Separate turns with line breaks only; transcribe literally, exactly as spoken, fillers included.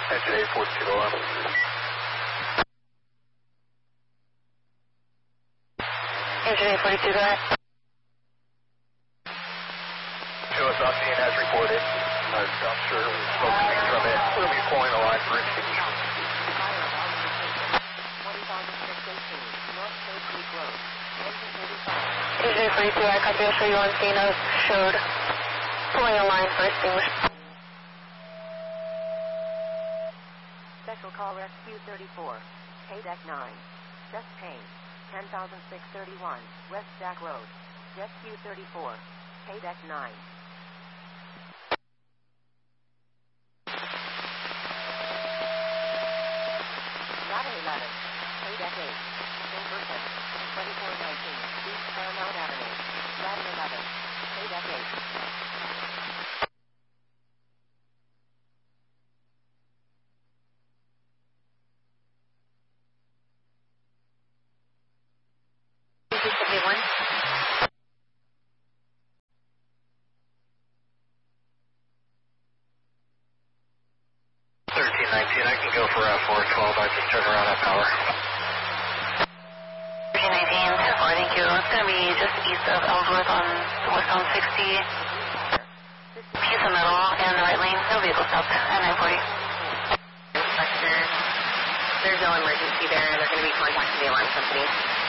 Engine eight forty-two to alarm.
Engine eight forty-two, go ahead.
Show us on scene as reported. I'm not sure who's focusing from it. We'll be pulling the line for extinguishment.
Engine eight forty-two, I copy. I'll show you on scene as showed. Pulling a line for extinguishment.
Special call Rescue thirty-four, K deck nine, chest pain, ten thousand six hundred thirty-one, West Stack Road, Rescue thirty-four, K deck nine. Ladder eleven, K deck eight, in person, twenty-four nineteen, East Paramount Avenue, Ladder eleven, K deck eight.
thirteen nineteen, I can go for uh, four twelve. I just turned around at power.
thirteen nineteen, ten four, thank you. It's going to be just east of Ellsworth on westbound sixty. Piece of metal and the right lane. No vehicle stopped at nine forty.
Inspector, there's no emergency there, and they're going to be contacting the alarm company.